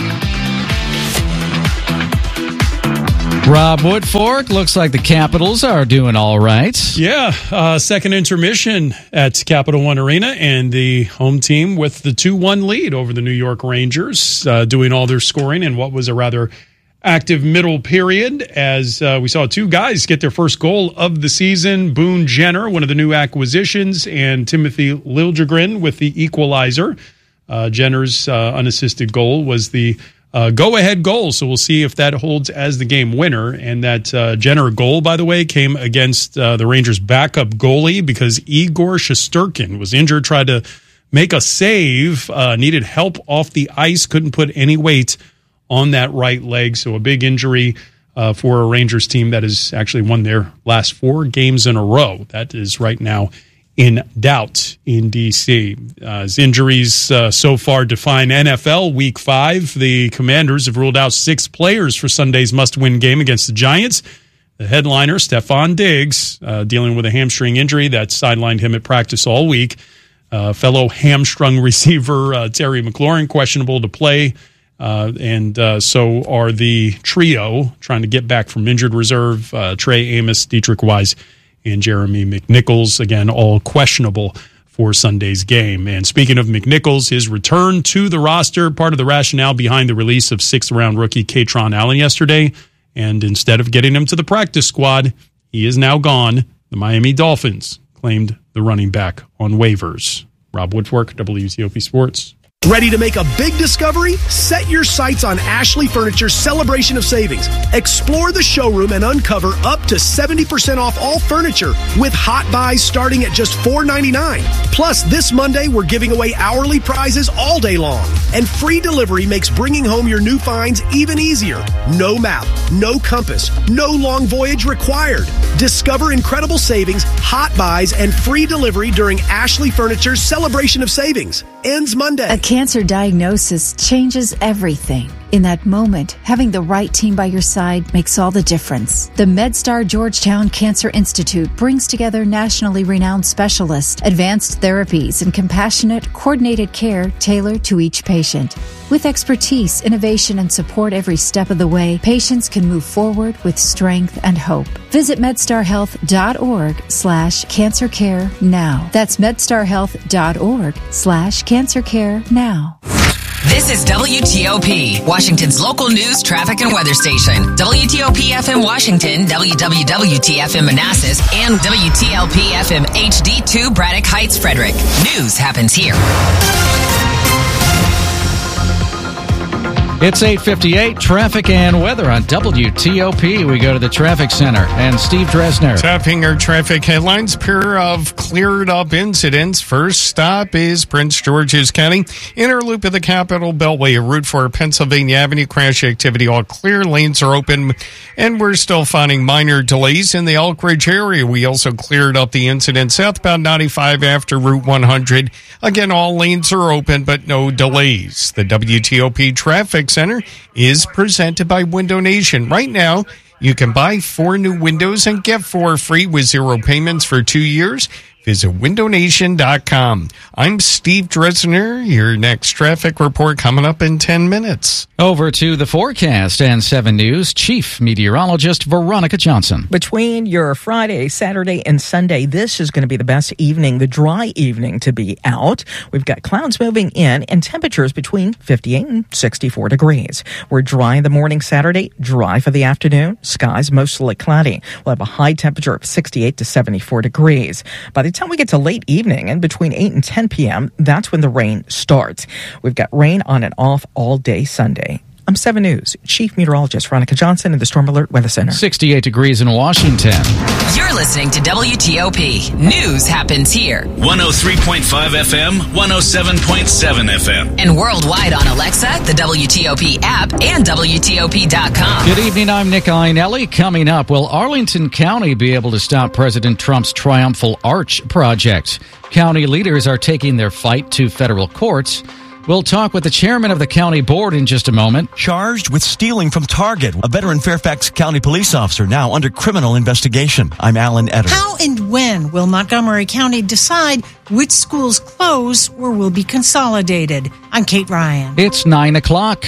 Rob Woodfork, looks like the Capitals are doing all right. Yeah, uh, second intermission at Capital One Arena, and the home team with the two one lead over the New York Rangers, uh, doing all their scoring in what was a rather active middle period, as uh, we saw two guys get their first goal of the season. Boone Jenner, one of the new acquisitions, and Timothy Liljegren with the equalizer. Uh, Jenner's uh, unassisted goal was the uh, go-ahead goal, so we'll see if that holds as the game winner. And that uh, Jenner goal, by the way, came against uh, the Rangers' backup goalie because Igor Shesterkin was injured, tried to make a save, uh, needed help off the ice, couldn't put any weight on that right leg. So a big injury uh, for a Rangers team that has actually won their last four games in a row. That is right now in doubt in D C. Uh, as injuries uh, so far define N F L Week five, the Commanders have ruled out six players for Sunday's must-win game against the Giants. The headliner, Stephon Diggs, uh, dealing with a hamstring injury that sidelined him at practice all week. Uh, fellow hamstrung receiver uh, Terry McLaurin questionable to play. Uh, and uh, so are the trio trying to get back from injured reserve, uh, Trey Amos, Dietrich Wise, and Jeremy McNichols, again, all questionable for Sunday's game. And speaking of McNichols, his return to the roster, part of the rationale behind the release of sixth-round rookie Katron Allen yesterday, and instead of getting him to the practice squad, he is now gone. The Miami Dolphins claimed the running back on waivers. Rob Woodfork, W T O P Sports. Ready to make a big discovery? Set your sights on Ashley Furniture's Celebration of Savings. Explore the showroom and uncover up to seventy percent off all furniture with hot buys starting at just four ninety-nine. Plus, this Monday, we're giving away hourly prizes all day long. And free delivery makes bringing home your new finds even easier. No map, no compass, no long voyage required. Discover incredible savings, hot buys, and free delivery during Ashley Furniture's Celebration of Savings. Ends Monday. A cancer diagnosis changes everything. In that moment, having the right team by your side makes all the difference. The MedStar Georgetown Cancer Institute brings together nationally renowned specialists, advanced therapies, and compassionate, coordinated care tailored to each patient. With expertise, innovation, and support every step of the way, patients can move forward with strength and hope. Visit medstarhealth.org slash cancer care now. That's medstarhealth.org slash cancer care now. This is W T O P, Washington's local news, traffic, and weather station. W T O P F M Washington, W W W T F M Manassas, and W T L P F M H D two Braddock Heights, Frederick. News happens here. It's eight fifty-eight, traffic and weather on W T O P. We go to the traffic center and Steve Dresner. Tapping our traffic headlines, pair of cleared up incidents. First stop is Prince George's County. Inner loop of the Capitol Beltway, Route four, Pennsylvania Avenue. Crash activity, all clear. Lanes are open, and we're still finding minor delays in the Elk Ridge area. We also cleared up the incident southbound ninety-five after Route one hundred. Again, all lanes are open, but no delays. The W T O P traffic center is presented by Window Nation. Right now, you can buy four new windows and get four free with zero payments for two years. Visit window nation dot com. I'm Steve Dresner. Your next traffic report coming up in ten minutes. Over to the forecast and seven News Chief Meteorologist Veronica Johnson. Between your Friday, Saturday, and Sunday, this is going to be the best evening, the dry evening to be out. We've got clouds moving in and temperatures between fifty-eight and sixty-four degrees. We're dry in the morning Saturday, dry for the afternoon, skies mostly cloudy. We'll have a high temperature of sixty-eight to seventy-four degrees. By the time we get to late evening and between eight and ten p.m., that's when the rain starts. We've got rain on and off all day Sunday. I'm seven News Chief Meteorologist Veronica Johnson in the Storm Alert Weather Center. sixty-eight degrees in Washington. You're listening to W T O P. News happens here. one oh three point five F M, one oh seven point seven F M. And worldwide on Alexa, the W T O P app, and W T O P dot com. Good evening, I'm Nick Iannelli. Coming up, will Arlington County be able to stop President Trump's Triumphal Arch project? County leaders are taking their fight to federal courts. We'll talk with the chairman of the county board in just a moment. Charged with stealing from Target, a veteran Fairfax County police officer now under criminal investigation. I'm Alan Etter. How and when will Montgomery County decide which schools close or will be consolidated? I'm Kate Ryan. It's nine o'clock.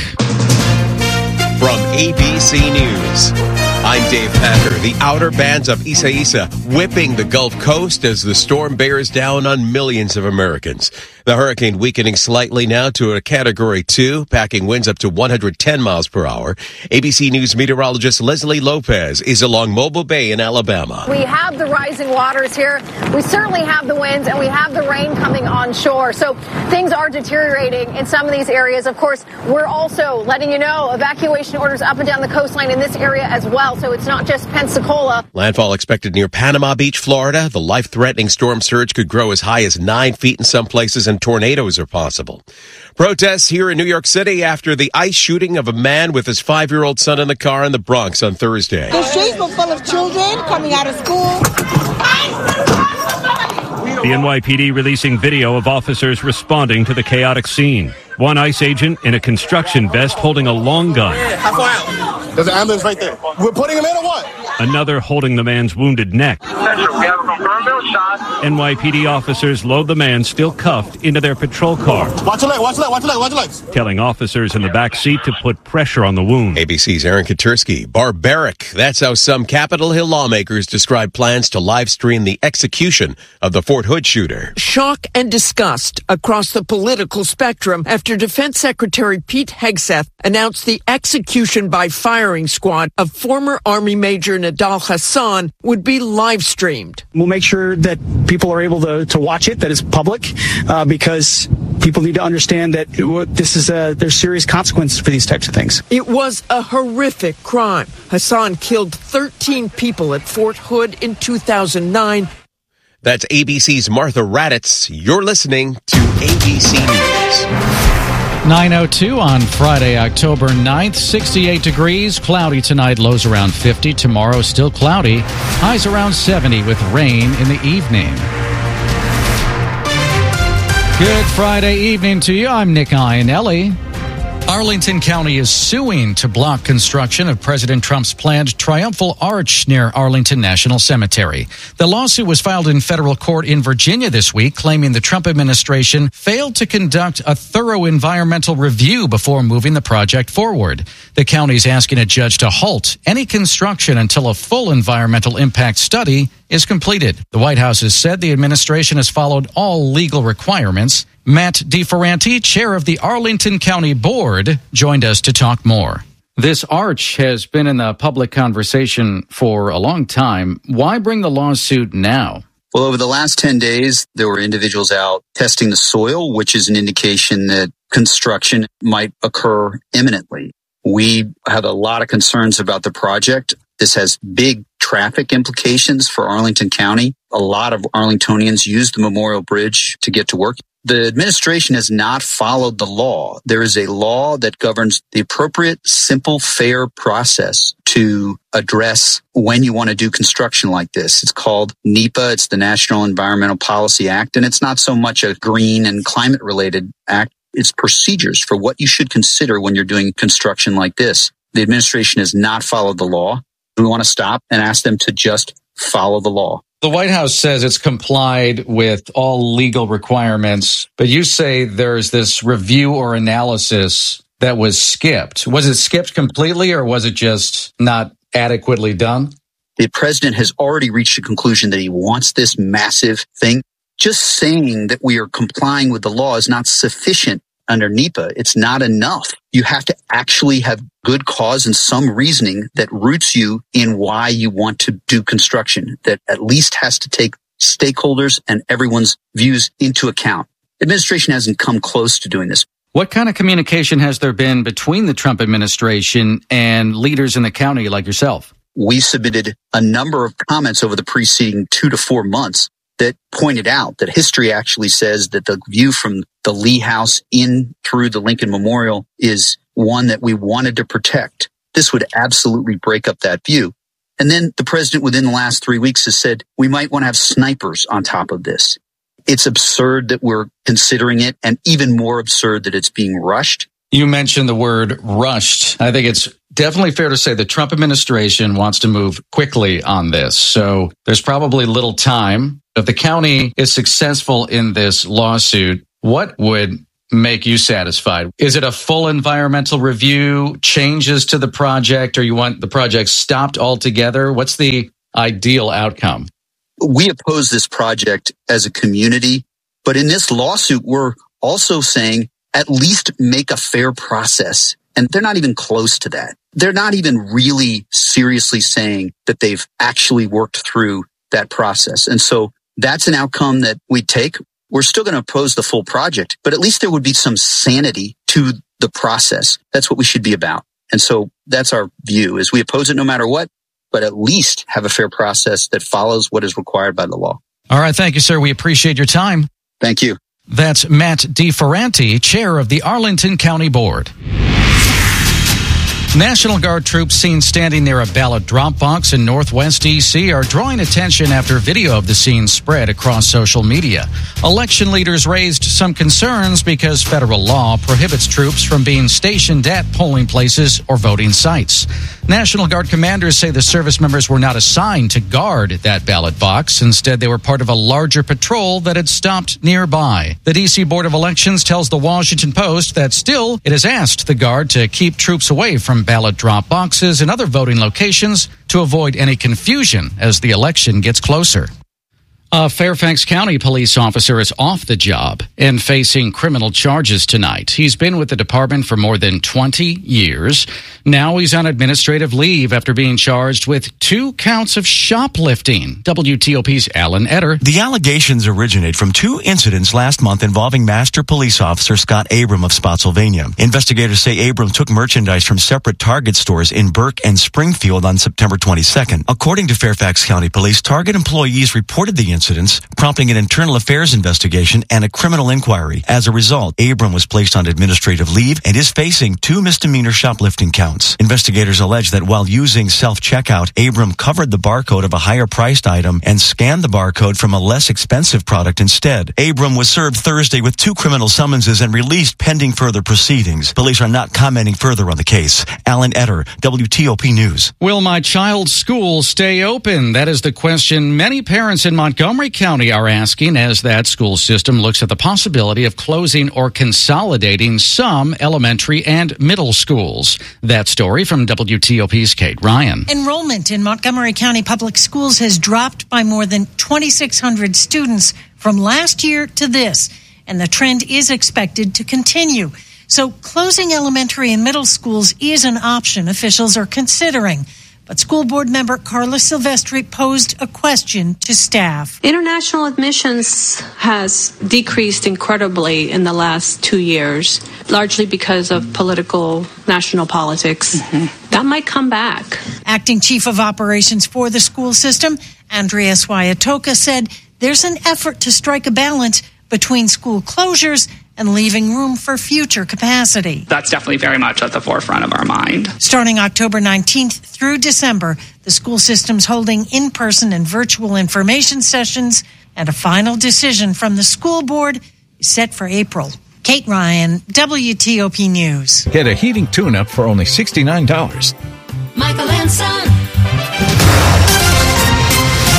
From A B C News, I'm Dave Packer. The outer bands of Isaias whipping the Gulf Coast as the storm bears down on millions of Americans. The hurricane weakening slightly now to a Category two, packing winds up to one hundred ten miles per hour. A B C News meteorologist Leslie Lopez is along Mobile Bay in Alabama. We have the rising waters here. We certainly have the winds, and we have the rain coming on shore. So things are deteriorating in some of these areas. Of course, we're also letting you know evacuation orders up and down the coastline in this area as well. So it's not just Pensacola. Landfall expected near Panama Beach, Florida. The life-threatening storm surge could grow as high as nine feet in some places, and tornadoes are possible. Protests here in New York City after the ICE shooting of a man with his five-year-old son in the car in the Bronx on Thursday. The streets were full of children coming out of school. The N Y P D releasing video of officers responding to the chaotic scene. One ICE agent in a construction vest holding a long gun. How far out? There's an ambulance right there. We're putting him in or what? Another holding the man's wounded neck. N Y P D officers load the man still cuffed into their patrol car. Watch your leg, watch your leg, watch your leg, watch your legs. Telling officers in the back seat to put pressure on the wound. A B C's Aaron Katursky. Barbaric. That's how some Capitol Hill lawmakers describe plans to live stream the execution of the Fort Hood shooter. Shock and disgust across the political spectrum after Defense Secretary Pete Hegseth announced the execution by firing squad of former Army Major Nidal Hasan would be live streamed. We'll make sure that people are able to, to watch it, that it's public, uh, because people need to understand that this is a, there's serious consequences for these types of things. It was a horrific crime. Hasan killed thirteen people at Fort Hood in two thousand nine. That's A B C's Martha Raddatz. You're listening to A B C News. nine oh two on Friday, October ninth, sixty-eight degrees, cloudy tonight, lows around fifty. Tomorrow, still cloudy, highs around seventy with rain in the evening. Good Friday evening to you. I'm Nick Iannelli. Arlington County is suing to block construction of President Trump's planned Triumphal Arch near Arlington National Cemetery. The lawsuit was filed in federal court in Virginia this week, claiming the Trump administration failed to conduct a thorough environmental review before moving the project forward. The county is asking a judge to halt any construction until a full environmental impact study is completed. The White House has said the administration has followed all legal requirements. Matt DeFerranti, chair of the Arlington County Board, joined us to talk more. This arch has been in the public conversation for a long time. Why bring the lawsuit now? Well, over the last ten days, there were individuals out testing the soil, which is an indication that construction might occur imminently. We have a lot of concerns about the project. This has big traffic implications for Arlington County. A lot of Arlingtonians use the Memorial Bridge to get to work. The administration has not followed the law. There is a law that governs the appropriate, simple, fair process to address when you want to do construction like this. It's called NEPA. It's the National Environmental Policy Act, and it's not so much a green and climate-related act. It's procedures for what you should consider when you're doing construction like this. The administration has not followed the law. We want to stop and ask them to just follow the law. The White House says it's complied with all legal requirements, but you say there's this review or analysis that was skipped. Was it skipped completely, or was it just not adequately done? The president has already reached a conclusion that he wants this massive thing. Just saying that we are complying with the law is not sufficient under NEPA. It's not enough. You have to actually have good cause and some reasoning that roots you in why you want to do construction, that at least has to take stakeholders and everyone's views into account. Administration hasn't come close to doing this. What kind of communication has there been between the Trump administration and leaders in the county like yourself? We submitted a number of comments over the preceding two to four months that pointed out that history actually says that the view from the Lee House in through the Lincoln Memorial is one that we wanted to protect. This would absolutely break up that view. And then the president within the last three weeks has said we might want to have snipers on top of this. It's absurd that we're considering it, and even more absurd that it's being rushed. You mentioned the word rushed. I think it's definitely fair to say the Trump administration wants to move quickly on this. So there's probably little time. If the county is successful in this lawsuit, what would make you satisfied? Is it a full environmental review, changes to the project, or you want the project stopped altogether? What's the ideal outcome? We oppose this project as a community, but in this lawsuit, we're also saying at least make a fair process. And they're not even close to that. They're not even really seriously saying that they've actually worked through that process. And so that's an outcome that we take. We're still going to oppose the full project, but at least there would be some sanity to the process. That's what we should be about. And so that's our view, is we oppose it no matter what, but at least have a fair process that follows what is required by the law. All right. Thank you, sir. We appreciate your time. Thank you. That's Matt DeFerranti, chair of the Arlington County Board. National Guard troops seen standing near a ballot drop box in Northwest D C are drawing attention after video of the scene spread across social media. Election leaders raised some concerns because federal law prohibits troops from being stationed at polling places or voting sites. National Guard commanders say the service members were not assigned to guard that ballot box. Instead, they were part of a larger patrol that had stopped nearby. The D C Board of Elections tells the Washington Post that still it has asked the Guard to keep troops away from ballot drop boxes and other voting locations to avoid any confusion as the election gets closer. A Fairfax County police officer is off the job and facing criminal charges tonight. He's been with the department for more than twenty years. Now he's on administrative leave after being charged with two counts of shoplifting. W T O P's Alan Etter. The allegations originate from two incidents last month involving Master Police Officer Scott Abram of Spotsylvania. Investigators say Abram took merchandise from separate Target stores in Burke and Springfield on September twenty-second. According to Fairfax County Police, Target employees reported the incidents, prompting an internal affairs investigation and a criminal inquiry. As a result, Abram was placed on administrative leave and is facing two misdemeanor shoplifting counts. Investigators allege that while using self-checkout, Abram covered the barcode of a higher-priced item and scanned the barcode from a less expensive product instead. Abram was served Thursday with two criminal summonses and released pending further proceedings. Police are not commenting further on the case. Alan Etter, W T O P News. Will my child's school stay open? That is the question many parents in Montgomery County are asking as that school system looks at the possibility of closing or consolidating some elementary and middle schools. That story from W T O P's Kate Ryan. Enrollment in Montgomery County Public Schools has dropped by more than twenty-six hundred students from last year to this, and the trend is expected to continue. So closing elementary and middle schools is an option officials are considering. But school board member Carla Silvestri posed a question to staff. International admissions has decreased incredibly in the last two years, largely because of political, national politics. Mm-hmm. That might come back. Acting Chief of Operations for the school system, Andrea Swayatoka, said there's an effort to strike a balance between school closures and leaving room for future capacity. That's definitely very much at the forefront of our mind. Starting October nineteenth through December, the school system's holding in-person and virtual information sessions, and a final decision from the school board is set for April. Kate Ryan, W T O P News. Get a heating tune-up for only sixty-nine dollars. Michael and Son.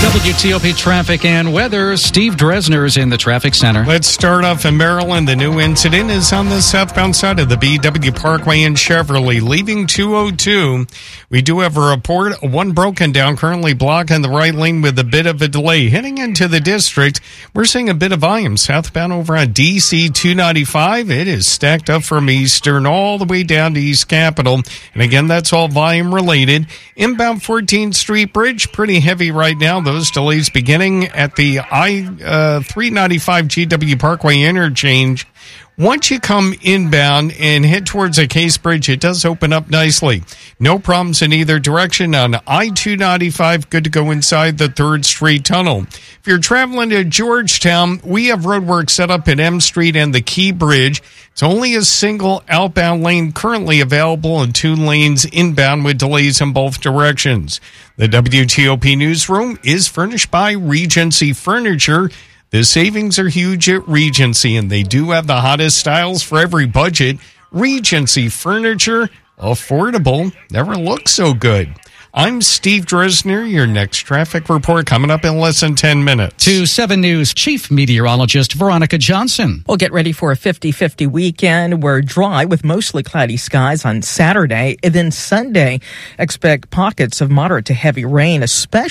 W T O P traffic and weather. Steve Dresner's in the traffic center. Let's start off in Maryland. The new incident is on the southbound side of the B W Parkway in Cheverly, leaving two oh two. We do have a report. One broken down, currently blocking the right lane with a bit of a delay. Heading into the district, we're seeing a bit of volume southbound over on D C two ninety-five. It is stacked up from Eastern all the way down to East Capitol. And again, that's all volume related. Inbound fourteenth Street Bridge, pretty heavy right now. Those delays beginning at the I three ninety-five G W Parkway interchange. Once you come inbound and head towards the Case Bridge, it does open up nicely. No problems in either direction on I two ninety-five. Good to go inside the third Street Tunnel. If you're traveling to Georgetown, we have roadwork set up at M Street and the Key Bridge. It's only a single outbound lane currently available and two lanes inbound with delays in both directions. The W T O P newsroom is furnished by Regency Furniture. The savings are huge at Regency, and they do have the hottest styles for every budget. Regency Furniture, affordable, never looks so good. I'm Steve Dresner. Your next traffic report coming up in less than ten minutes. To seven News Chief Meteorologist Veronica Johnson. We'll get ready for a fifty-fifty weekend. We're dry with mostly cloudy skies on Saturday. And then Sunday, expect pockets of moderate to heavy rain, especially